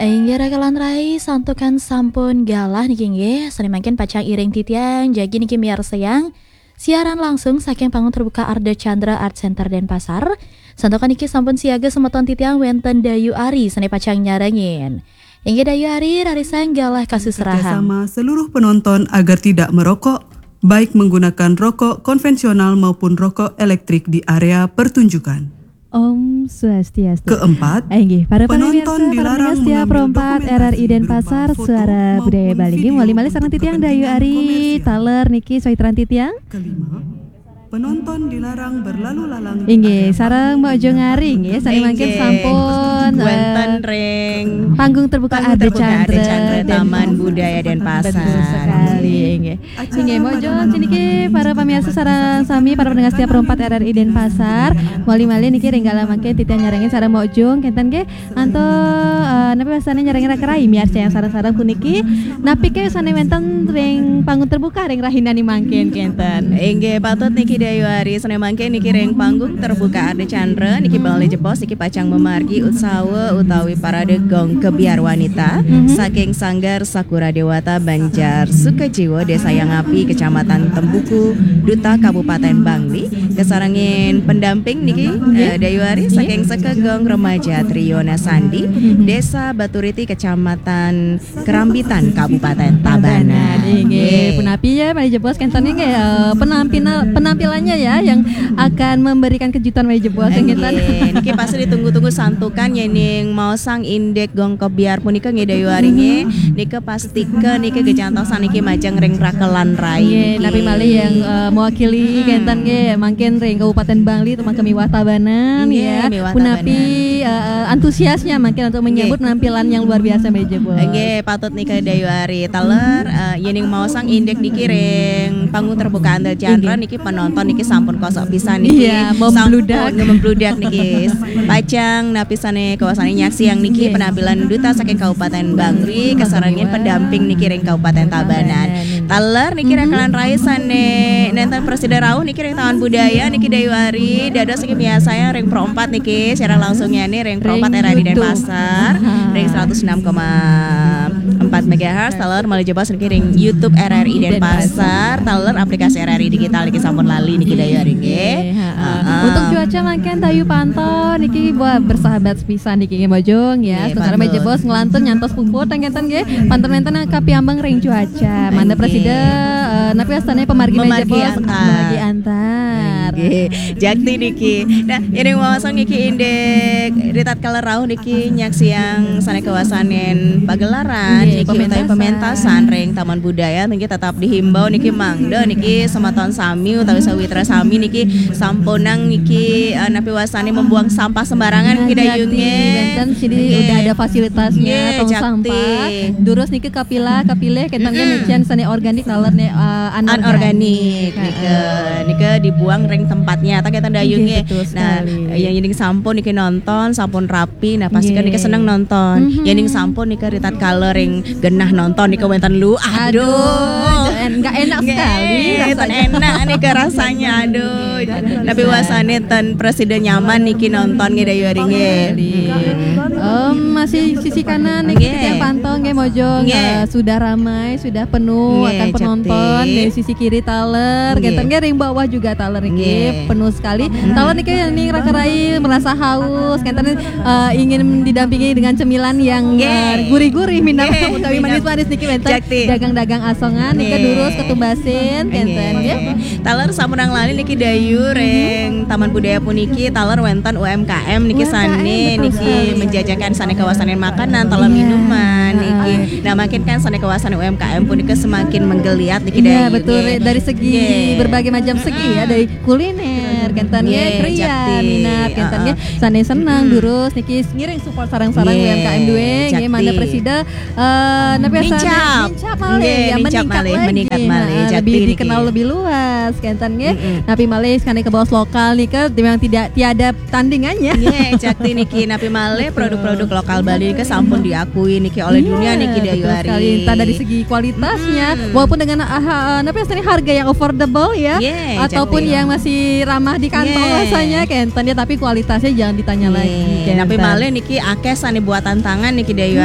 Enggera kalan rai santukan sampun galah niki nggih seni mangken pacang iring titiang jagi niki miar sayang siaran langsung saking panggung terbuka Arda Chandra Art Center Denpasar. Santukan niki sampun siaga semeton titiang wenten Dayu Ari seni pacang nyarangin. Inggih Dayu Ari rarisan galah kasus serahan. Kerjasama seluruh penonton agar tidak merokok, baik menggunakan rokok konvensional maupun rokok elektrik di area pertunjukan. Om Swastiastu. Keempat, para penonton dilarang mengambil perempat RRI Denpasar Suara Budaya Bali. Wali-wali sareng titiang Dayu Ari taler niki soitran titiang. Kelima, penonton dilarang berlalu lalang. Inggih, sareng Mbak Jo Ngari nggih sane mangken sampun wonten ring panggung terbuka Arda Chandra Taman Budaya Denpasar. Betul sekali nggih. Inggih Mbak Jo niki para pamirsa sareng sami para pendengar setiap perempat RRI Denpasar. Wali-wali niki renggala mangke titiang nyarengin sareng Mbak Jo kenten nggih anto napa basane nyarengin kerai miar yang sareng-sareng puniki napi ke sane wonten ring panggung terbuka ring rahinani mangken kenten. Inggih patut niki Dayu Ari sene mangke niki ring panggung terbuka Arda Chandra niki Bali Jepos niki pacang memargi utsawa utawi parade gong kebiar wanita saking Sanggar Sakura Dewata Banjar Sukajiwo Desa Yangapi Kecamatan Tembuku Duta Kabupaten Bangli kesarangin pendamping niki Dayu Ari saking Sekegong Remaja Triona Sandi Desa Baturiti Kecamatan Kerambitan Kabupaten Tabanan. Nggih punapi ya Bali Jepos kenten nggih penampilannya ya yang akan memberikan kejutan Bali Jepos kenten. Niki pasti ditunggu-tunggu santukan yening mau sang indek gong kebiar punika nggih Dayu Ari nggih niki pastike niki gejantosan niki majeng ring rakelan rai napi malih yang mewakili kenten nggih mangken ring Kabupaten Bangli teman kemiwah Tabanan ya punapi antusiasnya mangken untuk menyambut penampilan yang luar biasa Bali Jepos. Nggih patut niki Dayu Ari taler yening mau sang indek niki ring panggung terbuka Arda Chandra niki penonton niki sampun kosok pisan niki membludak niki pacang napisane kawasane nyaksi yang niki penampilan duta saking Kabupaten Bangli kesarangin pendamping niki ring Kabupaten Tabanan taler niki rekalan raisane nenten Presiden Rauh niki ring Taman Budaya niki Dayu Ari dados niki biasa ya ring Pro 4 niki secara langsungnya nih ring Pro 4 RRI Denpasar ring 106,4 MHz taler Bali Jepos niki ring YouTube RRI Denpasar taler aplikasi RRI digital niki sampun lali niki Dayu Ari nggih. Untuk cuaca mangken Dayu pantau niki buat bersahabat pisan niki nggih Bojong ya. Sekarang Bali Jepos ngelantun nyantos puput tengkenten nggih. Panten-panten kapiambang ring cuaca. Manda Presiden napi astane pemargi Bali Jepos bagi antar. Jakti niki. Nah, ini wawasan niki indek ritat kala rauh niki nyaksi yang sane kawasanen pagelaran niki utawi pementasan ring Taman Budaya niki tetap dihimbau niki mangda niki sematon sami utawi sawitra sami niki sampunang niki napi wasane membuang sampah sembarangan niki Dayu nggih. Benten sini udah ada fasilitasnya tong sampah. Durus niki kapileh kenten niki sane organik lalerne anorganik niki dibuang ring tempatnya tak kita Dayu nggih. Nah, yang ini sampun niki nonton sampun rapi nah pastikan niki seneng nonton. Yang ini sampun niki ritat coloring genah nonton niki wonten lu. Aduh, enggak enak sekali rasanya. Enak niki rasanya aduh. Tapi wasane ten Presiden nyaman niki nonton nggih Dayu Ari nggih. Masih sisi kanan niki yang pantau nggih Mojong sudah ramai, sudah penuh akan penonton. Dari sisi kiri taler, kenten nggih ring bawah juga taler niki penuh sekali. Taler niki yang ning rakerai merasa haus, kenten ingin didampingi dengan cemilan yang gurih-gurih minang utawi manis-manis niki wenten dagang-dagang asongan niki durus ketumbasin kenten nggih. Taler sampun lali niki Dayu ring Taman Budaya puniki taler wenten UMKM niki sane niki menjajakan sane kawasan makanan taler minuman niki. Nah makin kan sane kawasan UMKM puniki semakin menggeliat niki Dayu. Iya betul dari segi berbagai macam segi ya dari kuliner kenten kriya minat kenten sane senang durus niki ngiring support sarang-sarang UMKM duwe nggih manda Presiden napi mincap meningkat malih lebih dikenal lebih luas kenten nggih. Napi malih kane ke bawah lokal nih ke memang tiada tandingannya. Nggih, jakti niki napi malih produk-produk lokal Bali ke sampun diakui niki oleh dunia niki Dayu Ari. Entah dari segi kualitasnya walaupun dengan napi harga yang affordable ya ataupun yang masih ramah di kantong rasanya kenten ya tapi kualitasnya jangan ditanya lagi. Napi malih niki akeh sane buatan tangan niki Dayu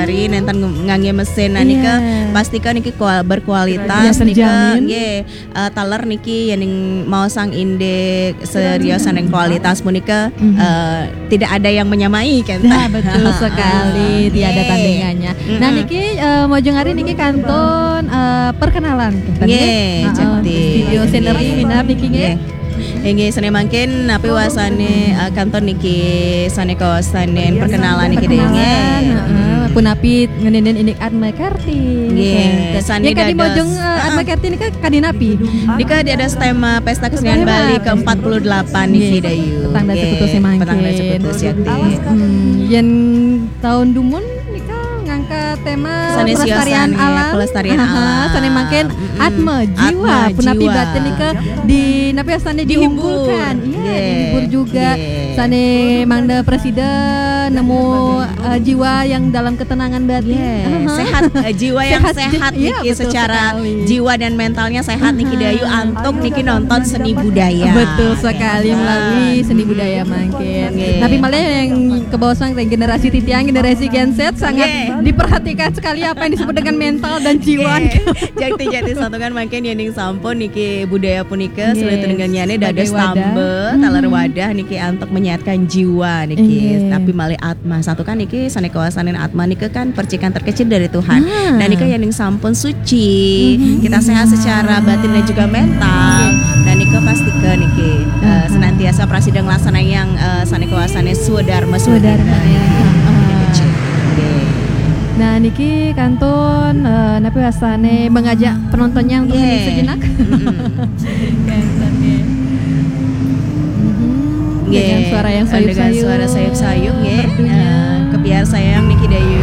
hari nentan ngangge mesin nika pastikan niki berkualitas nika nggih taler niki yang mau sang indek serius yang kualitas punika tidak ada yang menyamai kan. Nah, betul sekali, tiada tandingannya. Nah niki mojong hari niki kanton perkenalan kan studio scenery minap niki nggih. Nggih sane mangkin napi wasane kantor niki sane kawasan perkenalan niki nggih. Punapi ngenenen ini Atma Karti. Nggih, sani kadi mojong Atma Karti nika kadinapi. Nika ada tema Pesta Kesenian Bali ke-48 niki dayu. Petang dan sekutu semangkin. Petang dan sekutu siati. Yen tahun dumun nika ngangkat tema pelestarian alam. Sane mangkin Atma jiwa punapi batin nika di napi asane diunggulkan. Iya, dihibur juga. Sane mangda presiden nemu jiwa yang dalam ketenangan batin. Sehat, jiwa yang sehat niki secara jiwa dan mentalnya sehat niki dayu antuk niki nonton seni budaya. Betul sekali melalui seni budaya mangkin. Tapi malah yang ke bawah generasi titiang, generasi Gen Z sangat diperhatikan sekali apa yang disebut dengan mental dan jiwa. Jati satu kan mangkin yang sampun niki budaya punika selain dengan nyane dados tambe talar wadah niki antuk menyehatkan jiwa niki. Tapi malah atma satu kan niki sane kawasanin atma niki kan percikan terkecil dari Tuhan. Dan niki yang sampun suci, kita sehat secara batin dan juga mental. Dan niki pastikan niki senantiasa prasidang laksana yang sane kawasannya swadharma. Nah niki kanton napi wasane mengajak penontonnya untuk hening sejenak. Dengan suara yang sayup-sayup. Dengan suara sayup-sayup nggih. Kebiar sayang niki dayu.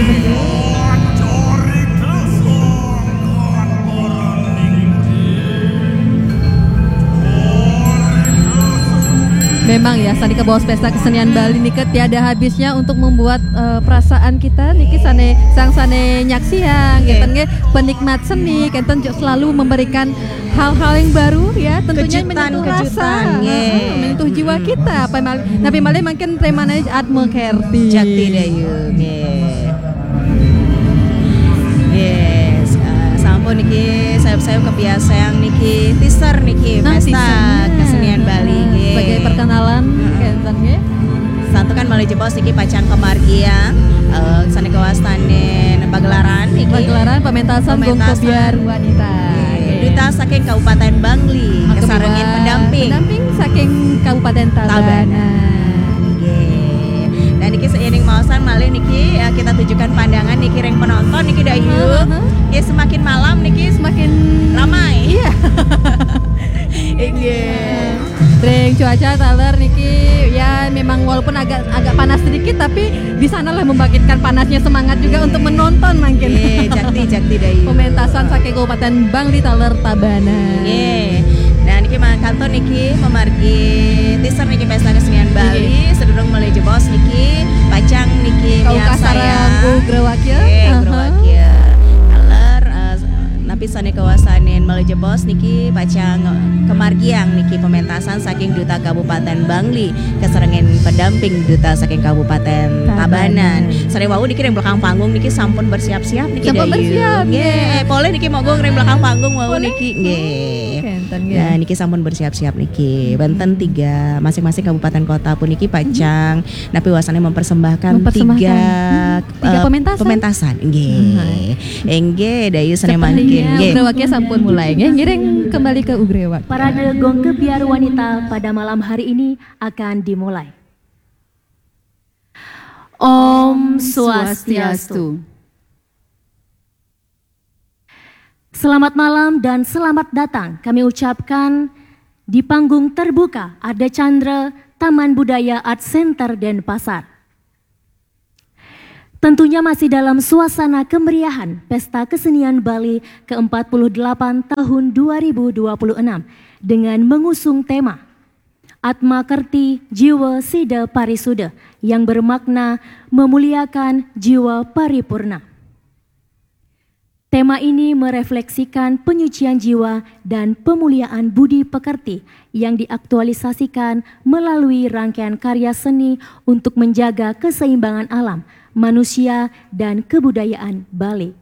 Memang ya, sani ke bawah Pesta Kesenian Bali niki tiada habisnya untuk membuat perasaan kita niki sane nyaksiang kenten nggih penikmat seni kenten selalu memberikan hal-hal yang baru ya, tentunya menyentuh rasa, menyentuh jiwa kita. Tapi malah makin temanya Atma Karti. Jati dayu nggih. Yes, sampun niki sayup-sayup kebiasaan niki teaser niki Pesta Kesenian Bali nggih. Sebagai perkenalan kenten nggih. Satu kan malah jebos niki pacang kemargiang sane kawasanen pagelaran niki. Pagelaran pementasan gong kebiar wanita. Duta saking Kabupaten Bangli, kesarengin pendamping saking Kabupaten Tabana. Dan niki seiring mausan malih niki kita tujukan pandangan niki ring penonton niki dayu. Ya semakin malam niki semakin ramai. Iya. Ring cuaca taler niki ya memang walaupun agak panas sedikit tapi di sanalah membangkitkan panasnya semangat juga untuk menonton mungkin. Jakti dayu. Pementasan saking Kabupaten Bangli taler Tabana. Nah niki kantor niki memargi teaser niki Pesta Kesenian Bali sedurung mulai jebos niki pacang niki miar saya Ugrawakil. Napi sane kawasanin mulai jebos niki pacang kemargiang niki pementasan saking Duta Kabupaten Bangli keserengin pendamping Duta saking Kabupaten Tabanan. Sare wau niki ring belakang panggung niki sampun bersiap-siap niki dayu. Nggih, boleh niki mogong ring belakang panggung wau niki nggih. Nah niki sampun bersiap-siap niki. Banten 3 masing-masing kabupaten kota pun niki pacang napi wasane mempersembahkan 3 pementasan. Nggih dayu sane mangkin. Ugrawaknya sampun mulai ngiring kembali ke Ugrawak. Parade gong kebiar wanita pada malam hari ini akan dimulai. Om Swastiastu. Selamat malam dan selamat datang kami ucapkan di panggung terbuka Arda Chandra Taman Budaya Art Center Denpasar. Tentunya masih dalam suasana kemeriahan Pesta Kesenian Bali ke-48 tahun 2026 dengan mengusung tema Atma Karti Jiwa Sida Parisuda yang bermakna memuliakan jiwa paripurna. Tema ini merefleksikan penyucian jiwa dan pemuliaan budi pekerti yang diaktualisasikan melalui rangkaian karya seni untuk menjaga keseimbangan alam, manusia, dan kebudayaan Bali.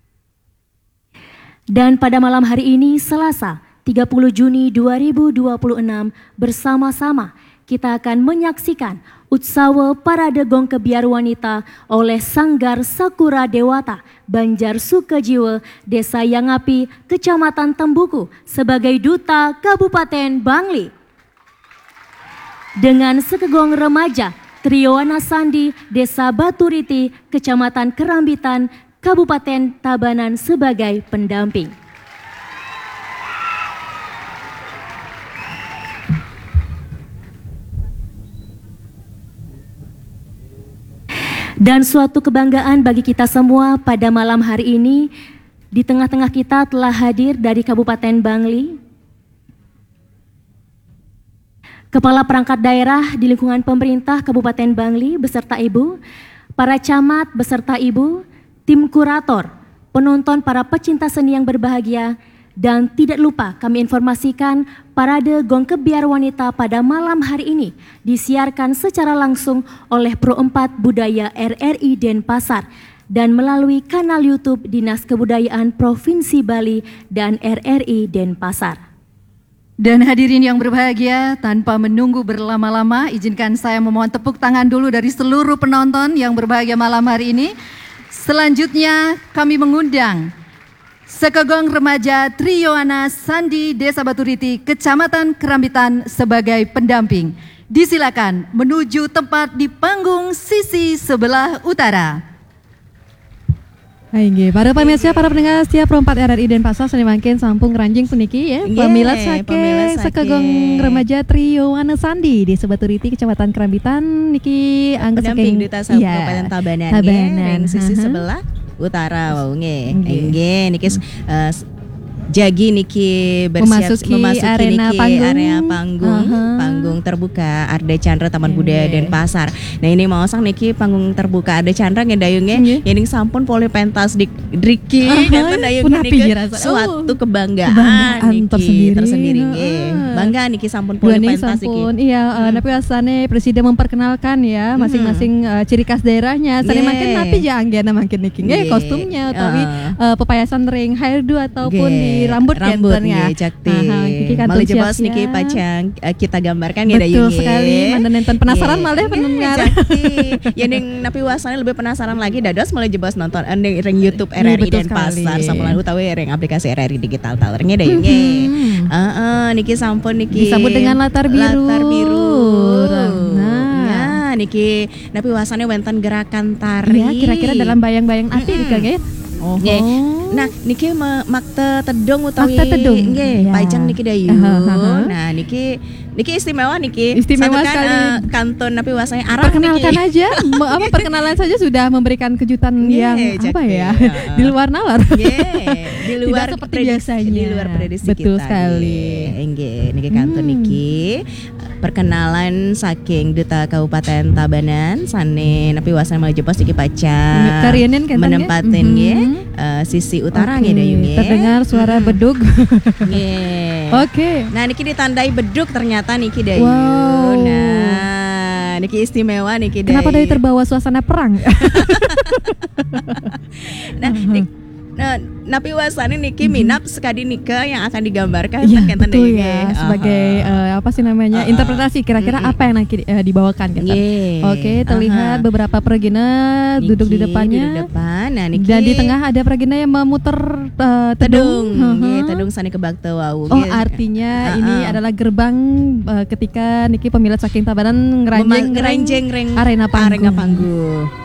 Dan pada malam hari ini, Selasa 30 Juni 2026, bersama-sama kita akan menyaksikan Utsawa Parade Gong Kebiar Wanita oleh Sanggar Sakura Dewata, Banjar Sukajiwa, Desa Yangapi, Kecamatan Tembuku, sebagai Duta Kabupaten Bangli. Dengan sekegong remaja, Trio Wana Sandi, Desa Baturiti, Kecamatan Kerambitan, Kabupaten Tabanan sebagai pendamping. Dan suatu kebanggaan bagi kita semua pada malam hari ini, di tengah-tengah kita telah hadir dari Kabupaten Bangli, Kepala Perangkat Daerah di lingkungan pemerintah Kabupaten Bangli beserta Ibu, para camat beserta Ibu, tim kurator, penonton, para pecinta seni yang berbahagia, dan tidak lupa kami informasikan Parade Gong Kebiar Wanita pada malam hari ini disiarkan secara langsung oleh Pro 4 Budaya RRI Denpasar dan melalui kanal YouTube Dinas Kebudayaan Provinsi Bali dan RRI Denpasar. Dan hadirin yang berbahagia, tanpa menunggu berlama-lama, izinkan saya memohon tepuk tangan dulu dari seluruh penonton yang berbahagia malam hari ini. Selanjutnya kami mengundang sekegong remaja Trio Wana Sandi, Desa Baturiti, Kecamatan Kerambitan sebagai pendamping. Disilakan menuju tempat di panggung sisi sebelah utara. Aingge, para pemirsa, para pendengar setia Pro 4 RRI Denpasar senimakin sampung ranjing puniki ya. Pamilat saking sekegong remaja Trio Wana Sandi di Baturiti, Kecamatan Kerambitan niki angka saking Duta Kabupaten Tabanan ya, sisi sebelah utara wonge. Aingge niki jagi niki bersiap memasuki arena panggung terbuka Arda Chandra Taman Budaya Denpasar. Nah ini mau sang niki panggung terbuka Arda Chandra ngedayungnya yang sampun poli pentas di Driki kan dayungnya niki suatu kebanggaan niki tersendiri bangga niki sampun poli pentas niki. Iya, tapi asane presiden memperkenalkan ya masing-masing ciri khas daerahnya. Sane makin tapi jangan makin niki kostumnya utawi pepayasan ring hairdo ataupun di rambut ya jakti. Malah jebas niki pacang kita gambarkan ya dayung. Betul sekali. Nonton penasaran malah pendengar. Ya ning napi wasane lebih penasaran lagi dados mulai jebas nonton ning ring YouTube RRI Denpasar sampun utawi ring aplikasi RRI digital talernya dayungnya. Niki sampun niki disambut dengan latar biru. Nah, niki napi wasane wonten gerakan tari. Ya, kira-kira dalam bayang-bayang ati dikage. Nah, niki makte tedung utawi nggih, pajang niki dayun. Nah, niki istimewa niki. Istimewa kan, sekali. Kanton napi wasanya arah perkenalkan niki. aja. Perkenalan saja sudah memberikan kejutan yang apa ya? Di luar nalar. Di luar tidak seperti biasanya. Di luar prediksi betul kita. Sekali. Nggih, niki kanton niki. Perkenalan saking Duta Kabupaten Tabanan sane napi wasana malah jebos iki pacang. Karienin kan menempatin nggih sisi utara nggih dayung nggih. Terdengar suara bedug. Nggih. Oke. Nah niki ditandai bedug ternyata niki dayung. Wow. Nah, niki istimewa niki dayung. Kenapa dari terbawa suasana perang? Nah, napi wasane niki minap sekadi nikah yang akan digambarkan betul ya, sebagai apa sih namanya interpretasi kira-kira apa yang nanti dibawakan gitu. Oke, terlihat beberapa peragina duduk di depannya. Nah, niki. Dan di tengah ada peragina yang memutar tedung. Tedung sani kebakte wau. Artinya ini adalah gerbang ketika niki pemilat saking Tabanan ngeranjeng ring arena panggung.